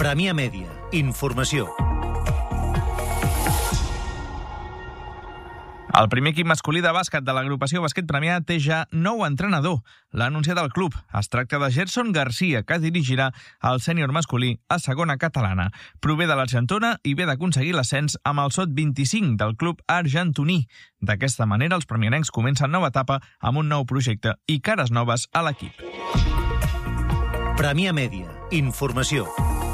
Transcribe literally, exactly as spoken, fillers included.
Premià Mèdia. Informació. El primer equip masculí de bàsquet de l'agrupació Bàsquet Premià té ja nou entrenador. L'ha anunciat el club. Es tracta de Gerson Garcia, que dirigirà el sènior masculí a segona catalana. Prové de l'Argentona i ve d'aconseguir l'ascens amb el sot vint-i-cinc del club argentoní. D'aquesta manera, els premianencs comencen nova etapa amb un nou projecte i cares noves a l'equip. Premià Mèdia. Informació.